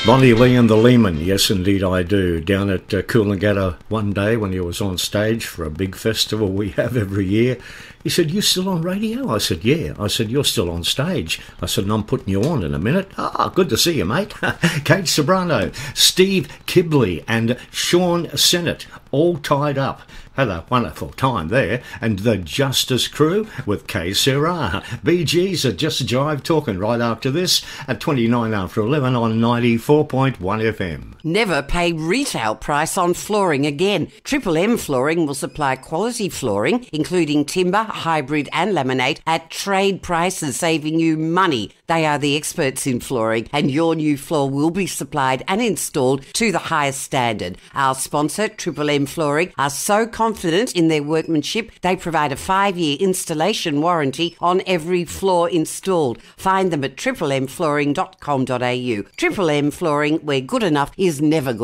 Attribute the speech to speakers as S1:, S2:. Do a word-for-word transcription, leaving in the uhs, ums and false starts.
S1: Bonnie Lee and the Lehman, yes indeed I do, down at uh, Coolangatta one day when he was on stage for a big festival we have every year. He said, "You still on radio?" I said, "Yeah." I said, "You're still on stage." I said, "And I'm putting you on in a minute." "Ah, good to see you, mate." Kate Sobrano, Steve Kibley and Sean Sennett, all tied up. Had a wonderful time there. And the Justice Crew with K. Serra. Bee Gees are Just Jive talking right after this at twenty-nine after eleven on ninety-four point one F M.
S2: Never pay retail price on flooring again. Triple M Flooring will supply quality flooring, including timber, hybrid and laminate, at trade prices, saving you money. They are the experts in flooring, and your new floor will be supplied and installed to the highest standard. Our sponsor, Triple M Flooring, are so confident in their workmanship, they provide a five-year installation warranty on every floor installed. Find them at triple m flooring dot com dot a u. Triple M Flooring, where good enough is never good